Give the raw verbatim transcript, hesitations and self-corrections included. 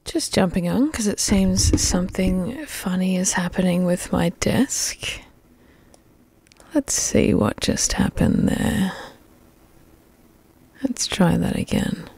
Just jumping on because it seems something funny is happening with my desk. Let's see what just happened there. Let's try that again.